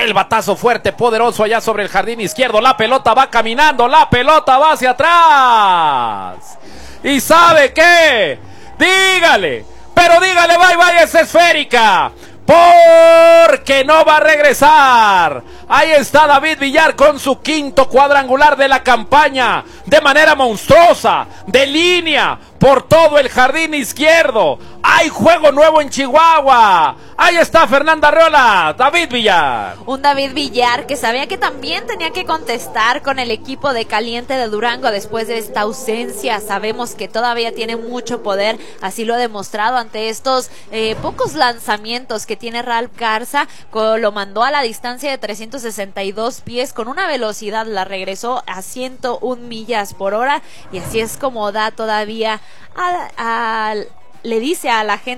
El batazo fuerte, poderoso allá sobre el jardín izquierdo. La pelota va caminando, la pelota va hacia atrás. ¿Y sabe qué? Dígale, pero dígale bye bye, es esférica, porque no va a regresar. Ahí está David Villar con su quinto cuadrangular de la campaña, de manera monstruosa, de línea, por todo el jardín izquierdo. Hay juego nuevo en Chihuahua. Ahí está Fernanda Arreola, David Villar. Un David Villar que sabía que también tenía que contestar con el equipo de Caliente de Durango después de esta ausencia. Sabemos que todavía tiene mucho poder, así lo ha demostrado ante estos pocos lanzamientos que tiene Ralph Garza. Lo mandó a la distancia de 362 pies con una velocidad, la regresó a 101 millas por hora, y así es como da todavía le dice a la gente